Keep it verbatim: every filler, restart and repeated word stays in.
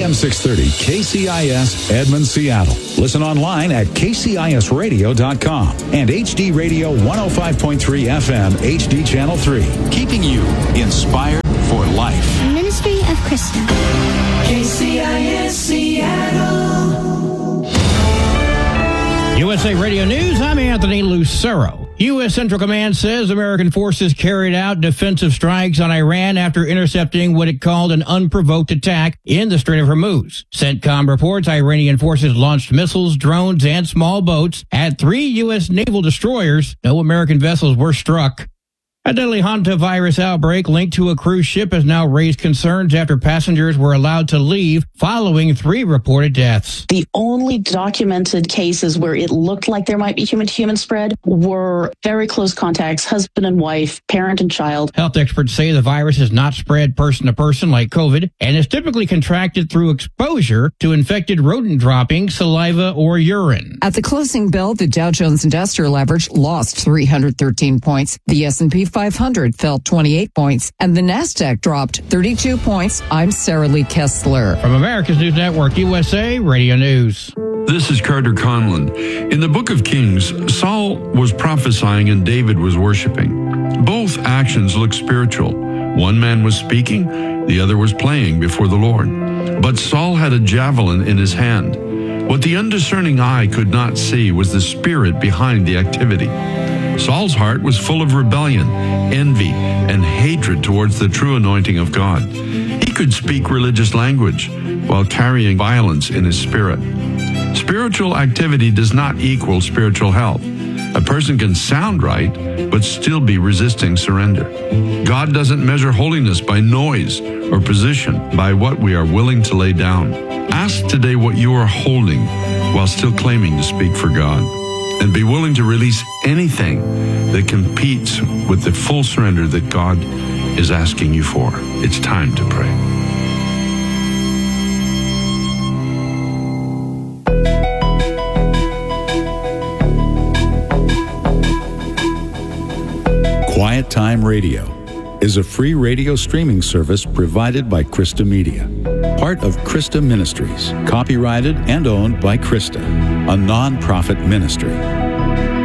M six thirty K C I S Edmond, Seattle. Listen online at k c i s radio dot com and H D Radio one oh five point three F M H D Channel three, keeping you inspired for life. Ministry of Krista. K C I S Seattle. U S A Radio News, I'm Anthony Lucero. U S. Central Command says American forces carried out defensive strikes on Iran after intercepting what it called an unprovoked attack in the Strait of Hormuz. CENTCOM reports Iranian forces launched missiles, drones, and small boats at three U S naval destroyers. No American vessels were struck. A deadly hantavirus outbreak linked to a cruise ship has now raised concerns after passengers were allowed to leave following three reported deaths. The only documented cases where it looked like there might be human-to-human spread were very close contacts, husband and wife, parent and child. Health experts say the virus is not spread person to person like COVID and is typically contracted through exposure to infected rodent droppings, saliva, or urine. At the closing bell, the Dow Jones Industrial Average lost three hundred thirteen points. The S and P five hundred fell twenty-eight points, and the NASDAQ dropped thirty-two points. I'm Sarah Lee Kessler. From America's News Network, U S A Radio News. This is Carter Conlon. In the book of Kings, Saul was prophesying and David was worshiping. Both actions look spiritual. One man was speaking, the other was playing before the Lord. But Saul had a javelin in his hand. What the undiscerning eye could not see was the spirit behind the activity. Saul's heart was full of rebellion, envy, and hatred towards the true anointing of God. He could speak religious language while carrying violence in his spirit. Spiritual activity does not equal spiritual health. A person can sound right, but still be resisting surrender. God doesn't measure holiness by noise or position, by what we are willing to lay down. Ask today what you are holding while still claiming to speak for God. And be willing to release anything that competes with the full surrender that God is asking you for. It's time to pray. Quiet Time Radio is a free radio streaming service provided by Krista Media, part of Krista Ministries, copyrighted and owned by Krista, a non-profit ministry.